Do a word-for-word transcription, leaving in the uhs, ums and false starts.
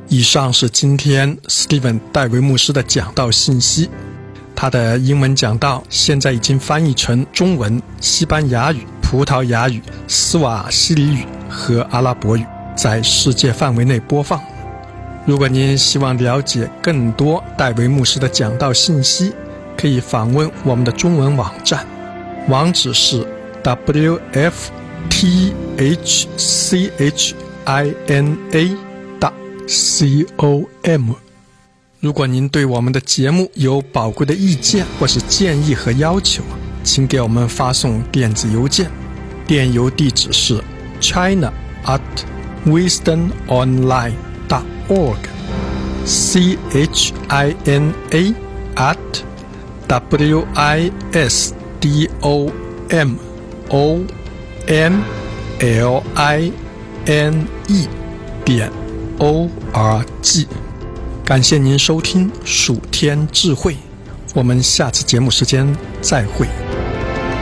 以上是今天 Steven 戴维牧师的讲道信息。他的英文讲道现在已经翻译成中文、西班牙语、葡萄牙语、斯瓦希里语和阿拉伯语，在世界范围内播放。如果您希望了解更多戴维牧师的讲道信息，可以访问我们的中文网站，网址是 w f t h c h i n a 点 com。 如果您对我们的节目有宝贵的意见或是建议和要求，请给我们发送电子邮件，电邮地址是 china at wisdom online dot org c h i n a at w i s d o m o n l i n e 点 o r g。 感谢您收听属天智慧，我们下次节目时间再会。